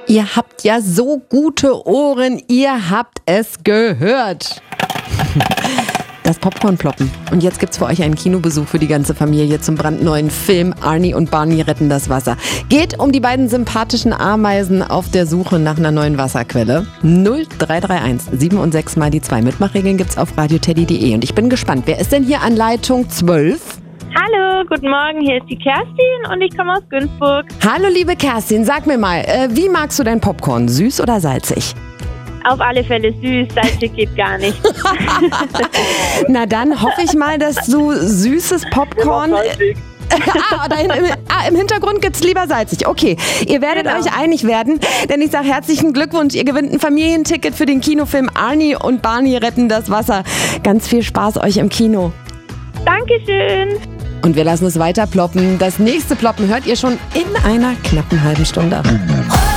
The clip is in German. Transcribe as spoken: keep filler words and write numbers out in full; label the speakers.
Speaker 1: Ihr habt ja so gute Ohren, ihr habt es gehört. Das Popcorn ploppen. Und jetzt gibt's für euch einen Kinobesuch für die ganze Familie zum brandneuen Film Arnie und Barney retten das Wasser. Geht um die beiden sympathischen Ameisen auf der Suche nach einer neuen Wasserquelle. null drei drei eins sieben und sechs mal die zwei. Mitmachregeln gibt's auf radioteddy punkt de. Und ich bin gespannt, wer ist denn hier an Leitung zwölf?
Speaker 2: Hallo, guten Morgen, hier ist die Kerstin und ich komme aus Günzburg.
Speaker 1: Hallo liebe Kerstin, sag mir mal, äh, wie magst du dein Popcorn? Süß oder salzig?
Speaker 2: Auf alle Fälle süß, salzig geht gar nicht.
Speaker 1: Na dann hoffe ich mal, dass du süßes Popcorn... ah, da hinten, ah, im Hintergrund gibt's lieber salzig. Okay, ihr werdet
Speaker 2: Genau.
Speaker 1: euch einig werden, denn ich sage herzlichen Glückwunsch. Ihr gewinnt ein Familienticket für den Kinofilm Arnie und Barney retten das Wasser. Ganz viel Spaß euch im Kino.
Speaker 2: Dankeschön.
Speaker 1: Und wir lassen es weiter ploppen. Das nächste Ploppen hört ihr schon in einer knappen halben Stunde.